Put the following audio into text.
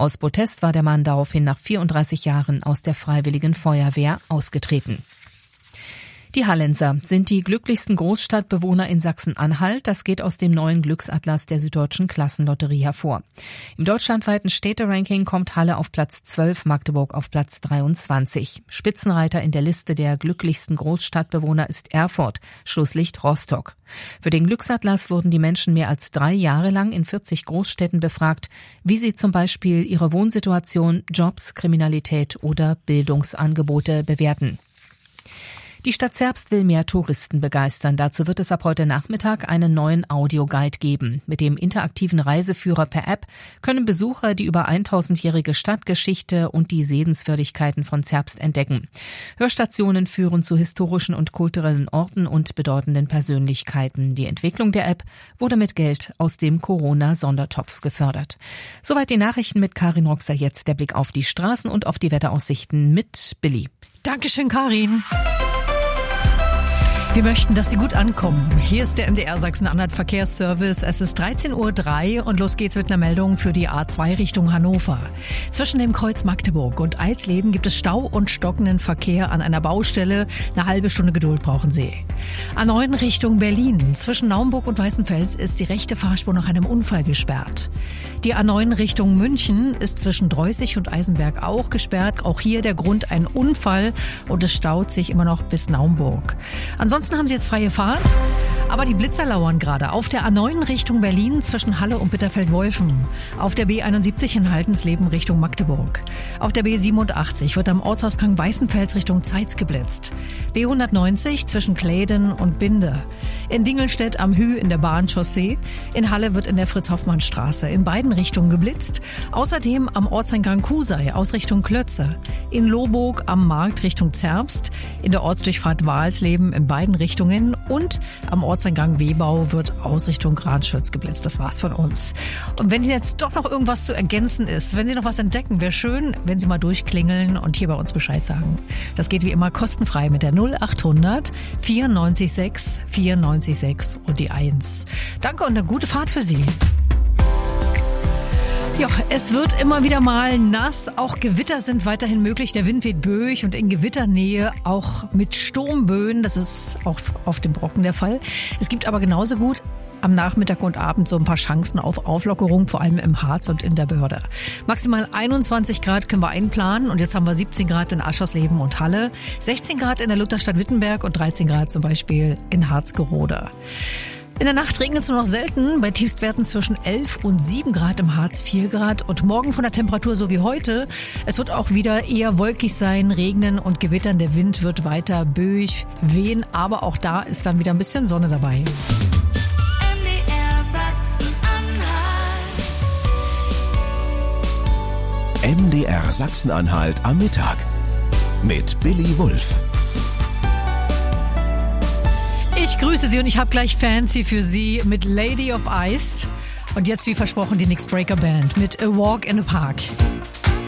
Aus Protest war der Mann daraufhin nach 34 Jahren aus der Freiwilligen Feuerwehr ausgetreten. Die Hallenser sind die glücklichsten Großstadtbewohner in Sachsen-Anhalt. Das geht aus dem neuen Glücksatlas der Süddeutschen Klassenlotterie hervor. Im deutschlandweiten Städteranking kommt Halle auf Platz 12, Magdeburg auf Platz 23. Spitzenreiter in der Liste der glücklichsten Großstadtbewohner ist Erfurt, Schlusslicht Rostock. Für den Glücksatlas wurden die Menschen mehr als 3 Jahre lang in 40 Großstädten befragt, wie sie zum Beispiel ihre Wohnsituation, Jobs, Kriminalität oder Bildungsangebote bewerten. Die Stadt Zerbst will mehr Touristen begeistern. Dazu wird es ab heute Nachmittag einen neuen Audioguide geben. Mit dem interaktiven Reiseführer per App können Besucher die über 1000-jährige Stadtgeschichte und die Sehenswürdigkeiten von Zerbst entdecken. Hörstationen führen zu historischen und kulturellen Orten und bedeutenden Persönlichkeiten. Die Entwicklung der App wurde mit Geld aus dem Corona-Sondertopf gefördert. Soweit die Nachrichten mit Karin Roxer. Jetzt der Blick auf die Straßen und auf die Wetteraussichten mit Billy. Dankeschön, Karin. Wir möchten, dass Sie gut ankommen. Hier ist der MDR Sachsen-Anhalt Verkehrsservice. Es ist 13:03 Uhr und los geht's mit einer Meldung für die A2 Richtung Hannover. Zwischen dem Kreuz Magdeburg und Alsleben gibt es Stau und stockenden Verkehr an einer Baustelle. Eine halbe Stunde Geduld brauchen Sie. A9 Richtung Berlin. Zwischen Naumburg und Weißenfels ist die rechte Fahrspur nach einem Unfall gesperrt. Die A9 Richtung München ist zwischen Dreußig und Eisenberg auch gesperrt. Auch hier der Grund ein Unfall und es staut sich immer noch bis Naumburg. Ansonsten haben Sie jetzt freie Fahrt, aber die Blitzer lauern gerade auf der A9 Richtung Berlin zwischen Halle und Bitterfeld-Wolfen, auf der B71 in Haltensleben Richtung Magdeburg, auf der B87 wird am Ortsausgang Weißenfels Richtung Zeitz geblitzt, B190 zwischen Kläden und Binde, in Dingelstedt am Hü in der Bahnchaussee, in Halle wird in der Fritz-Hoffmann-Straße in beiden Richtungen geblitzt, außerdem am Ortseingang Kusei aus Richtung Klötze, in Lohburg am Markt Richtung Zerbst, in der Ortsdurchfahrt Walsleben in beiden Richtungen und am Ortseingang Wehbau wird aus Richtung Granschütz geblitzt. Das war's von uns. Und wenn jetzt doch noch irgendwas zu ergänzen ist, wenn Sie noch was entdecken, wäre schön, wenn Sie mal durchklingeln und hier bei uns Bescheid sagen. Das geht wie immer kostenfrei mit der 0800 94 94 6 und die 1. Danke und eine gute Fahrt für Sie. Ja, es wird immer wieder mal nass. Auch Gewitter sind weiterhin möglich. Der Wind weht böig und in Gewitternähe auch mit Sturmböen. Das ist auch auf dem Brocken der Fall. Es gibt aber genauso gut am Nachmittag und Abend so ein paar Chancen auf Auflockerung, vor allem im Harz und in der Börde. Maximal 21 Grad können wir einplanen und jetzt haben wir 17 Grad in Aschersleben und Halle, 16 Grad in der Lutherstadt Wittenberg und 13 Grad zum Beispiel in Harzgerode. In der Nacht regnet es nur noch selten, bei Tiefstwerten zwischen 11 und 7 Grad im Harz 4 Grad und morgen von der Temperatur so wie heute. Es wird auch wieder eher wolkig sein, regnen und gewittern. Der Wind wird weiter böig wehen, aber auch da ist dann wieder ein bisschen Sonne dabei. MDR Sachsen-Anhalt am Mittag mit Billy Wulff. Ich grüße Sie und ich habe gleich Fancy für Sie mit Lady of Ice. Und jetzt wie versprochen die Nix Breaker Band mit A Walk in the Park.